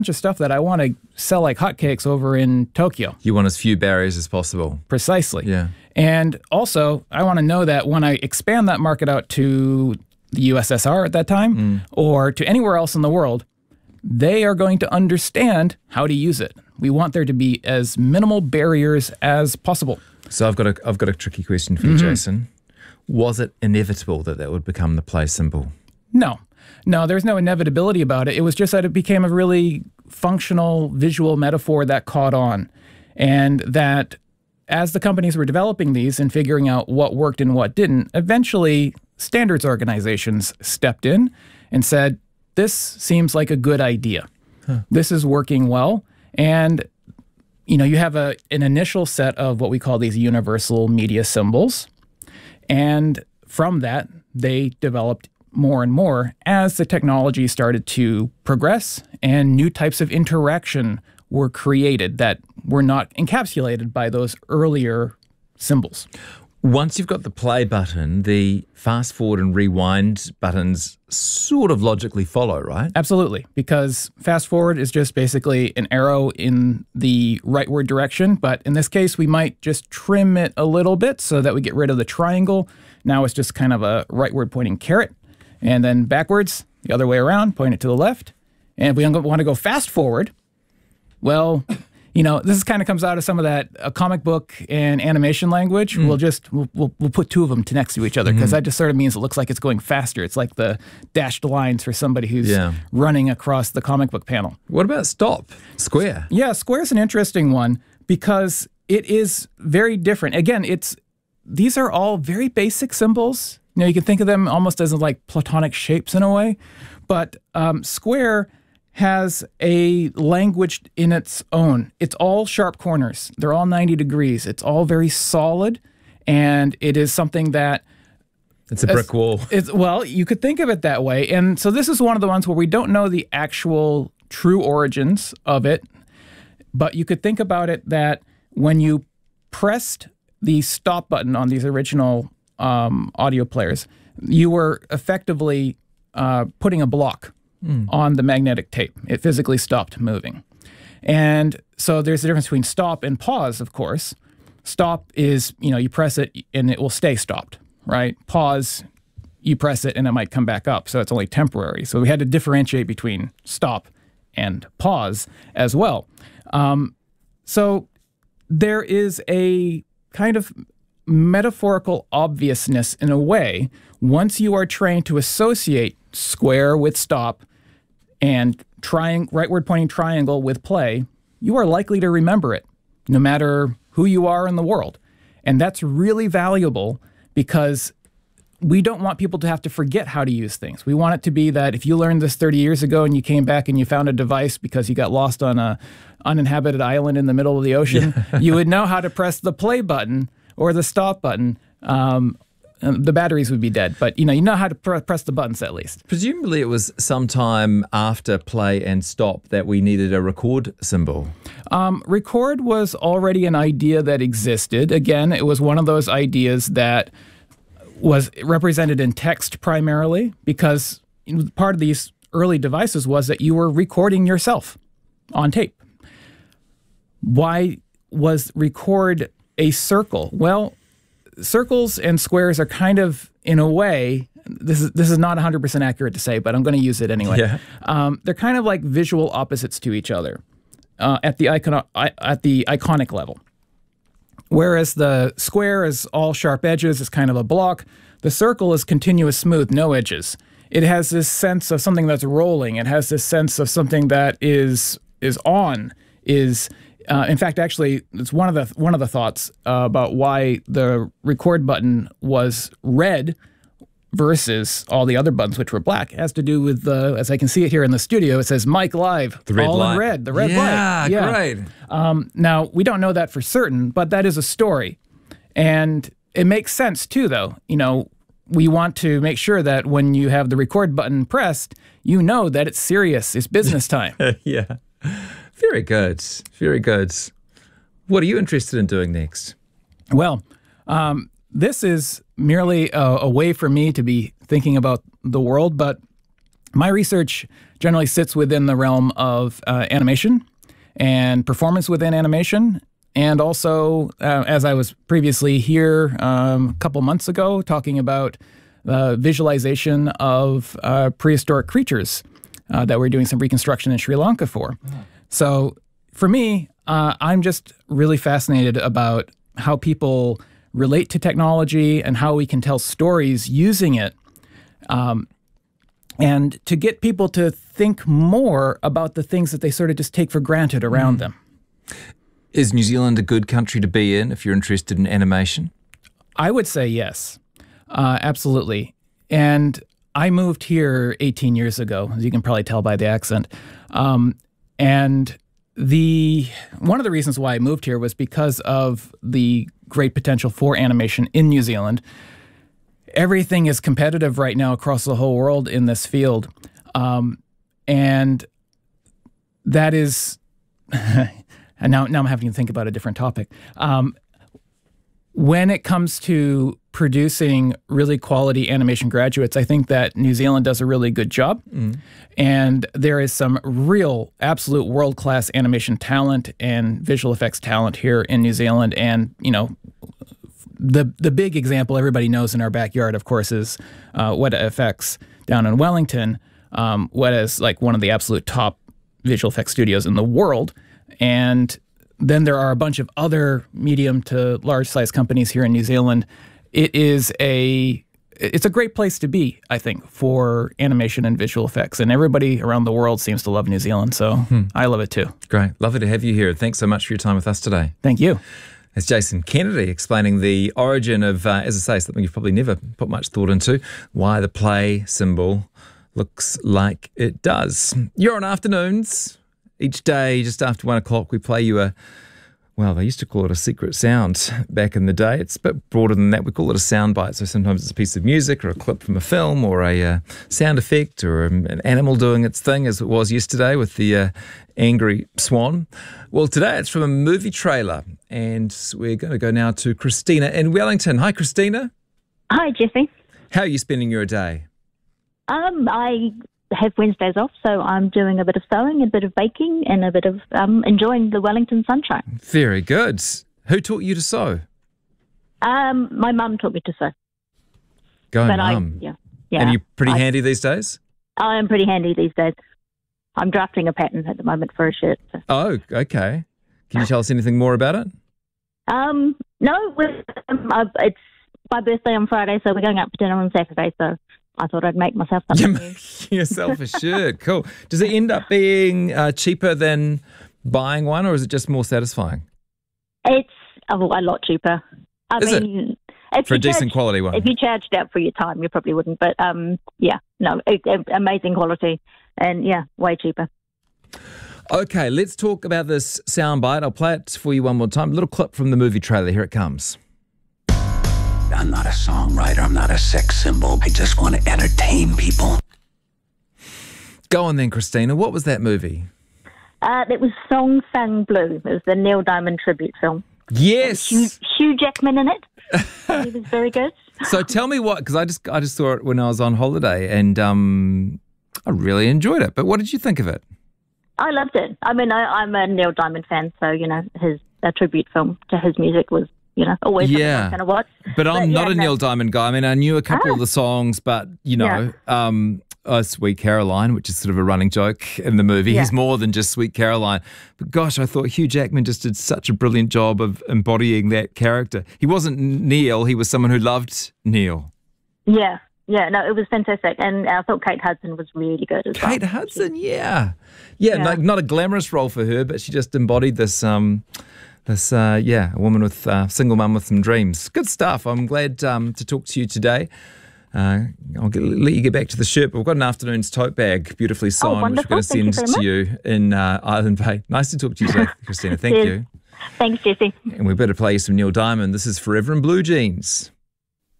of stuff that I want to sell like hotcakes over in Tokyo. You want as few barriers as possible. Precisely. Yeah. And also, I want to know that when I expand that market out to the USSR at that time or to anywhere else in the world, they are going to understand how to use it. We want there to be as minimal barriers as possible. So I've got a tricky question for you, Jason. Was it inevitable that would become the play symbol? No, there's no inevitability about it. It was just that it became a really functional visual metaphor that caught on. And that as the companies were developing these and figuring out what worked and what didn't, eventually standards organizations stepped in and said, this seems like a good idea. This is working well. And, you have an initial set of what we call these universal media symbols. And from that, they developed more and more as the technology started to progress and new types of interaction were created that were not encapsulated by those earlier symbols. Once you've got the play button, the fast forward and rewind buttons sort of logically follow, right? Absolutely, because fast forward is just basically an arrow in the rightward direction, but in this case, we might just trim it a little bit so that we get rid of the triangle. Now it's just kind of a rightward pointing caret, and then backwards, the other way around, point it to the left. And if we want to go fast forward, well, this kind of comes out of some of that comic book and animation language. We'll put two of them next to each other because that just sort of means it looks like it's going faster. It's like the dashed lines for somebody who's running across the comic book panel. What about stop? Square. Yeah, square's an interesting one because it is very different. Again, these are all very basic symbols. You can think of them almost as like platonic shapes in a way, but square has a language in its own. It's all sharp corners. They're all 90 degrees. It's all very solid, and it is something that... It's a brick wall. Well, you could think of it that way. And so this is one of the ones where we don't know the actual true origins of it, but you could think about it that when you pressed the stop button on these original audio players, you were effectively putting a block on the magnetic tape. It physically stopped moving. And so there's a difference between stop and pause, of course. Stop is, you press it and it will stay stopped, right? Pause, you press it and it might come back up. So it's only temporary. So we had to differentiate between stop and pause as well. So there is a kind of metaphorical obviousness in a way. Once you are trained to associate square with stop and rightward pointing triangle with play, you are likely to remember it, no matter who you are in the world. And that's really valuable because we don't want people to have to forget how to use things. We want it to be that if you learned this 30 years ago and you came back and you found a device because you got lost on an uninhabited island in the middle of the ocean, you would know how to press the play button or the stop button. The batteries would be dead, but you know how to press the buttons at least. Presumably it was sometime after play and stop that we needed a record symbol. Record was already an idea that existed. Again, it was one of those ideas that was represented in text primarily because part of these early devices was that you were recording yourself on tape. Why was record a circle? Well, circles and squares are kind of, in a way, this is not 100% accurate to say, but I'm going to use it anyway. Yeah. They're kind of like visual opposites to each other at the iconic level. Whereas the square is all sharp edges, it's kind of a block. The circle is continuous, smooth, no edges. It has this sense of something that's rolling. It has this sense of something that is on. In fact, actually, it's one of the thoughts about why the record button was red versus all the other buttons, which were black. It has to do with, as I can see it here in the studio, it says Mic Live, the red all light. in red, the red light. Yeah, great. Now, we don't know that for certain, but that is a story. And it makes sense, too, though. We want to make sure that when you have the record button pressed, you know that it's serious, it's business time. Yeah. Very good. Very good. What are you interested in doing next? Well, this is merely a way for me to be thinking about the world, but my research generally sits within the realm of animation and performance within animation. And also, as I was previously here a couple months ago, talking about visualization of prehistoric creatures that we're doing some reconstruction in Sri Lanka for. So for me, I'm just really fascinated about how people relate to technology and how we can tell stories using it. And to get people to think more about the things that they sort of just take for granted around them. Is New Zealand a good country to be in if you're interested in animation? I would say yes, absolutely. And I moved here 18 years ago, as you can probably tell by the accent. And one of the reasons why I moved here was because of the great potential for animation in New Zealand. Everything is competitive right now across the whole world in this field. And that is... And now I'm having to think about a different topic. When it comes to producing really quality animation graduates, I think that New Zealand does a really good job. And there is some real, absolute world-class animation talent and visual effects talent here in New Zealand. And, you know, the big example everybody knows in our backyard, of course, is Weta FX down in Wellington. Weta is like one of the absolute top visual effects studios in the world. And then there are a bunch of other medium to large size companies here in New Zealand. It's a great place to be, I think, for animation and visual effects. And everybody around the world seems to love New Zealand, so I love it too. Great. Lovely to have you here. Thanks so much for your time with us today. Thank you. It's Jason Kennedy explaining the origin of, as I say, something you've probably never put much thought into, why the play symbol looks like it does. You're on Afternoons. Each day, just after 1 o'clock, we play you they used to call it a secret sound back in the day. It's a bit broader than that. We call it a sound bite. So sometimes it's a piece of music or a clip from a film or a sound effect or an animal doing its thing, as it was yesterday with the angry swan. Well, today it's from a movie trailer. And we're going to go now to Christina in Wellington. Hi, Christina. Hi, Jesse. How are you spending your day? I have Wednesdays off, so I'm doing a bit of sewing, a bit of baking, and a bit of enjoying the Wellington sunshine. Very good. Who taught you to sew? My mum taught me to sew. Go, Mum. Yeah. And are you pretty handy these days? I am pretty handy these days. I'm drafting a pattern at the moment for a shirt. So. Oh, okay. Can you tell us anything more about it? No, it's my birthday on Friday, so we're going out for dinner on Saturday, so I thought I'd make myself something new. Yourself a shirt. Cool. Does it end up being cheaper than buying one, or is it just more satisfying? It's a lot cheaper. Is it? For a decent quality one? If you charged out for your time, you probably wouldn't. But, amazing quality. And, way cheaper. Okay, let's talk about this soundbite. I'll play it for you one more time. A little clip from the movie trailer. Here it comes. I'm not a songwriter. I'm not a sex symbol. I just want to entertain people. Go on then, Christina. What was that movie? It was Song Sang Blue. It was the Neil Diamond tribute film. Yes. Hugh Jackman in it. He was very good. So tell me what, because I just saw it when I was on holiday and I really enjoyed it. But what did you think of it? I loved it. I mean, I'm a Neil Diamond fan, so, his tribute film to his music was always something I kind of watch. But I'm not a Neil Diamond guy. I mean, I knew a couple of the songs, but, Sweet Caroline, which is sort of a running joke in the movie. He's more than just Sweet Caroline. But gosh, I thought Hugh Jackman just did such a brilliant job of embodying that character. He wasn't Neil. He was someone who loved Neil. Yeah. Yeah, no, it was fantastic. And I thought Kate Hudson was really good as well. Kate Hudson, not a glamorous role for her, but she just embodied this... a woman with single mum with some dreams. Good stuff. I'm glad to talk to you today. Let you get back to the shirt, but we've got an Afternoons tote bag, beautifully sewn, which we're going to send to you in Island Bay. Nice to talk to you today, Christina. Thank you. Thanks, Jesse. And we better play you some Neil Diamond. This is Forever in Blue Jeans.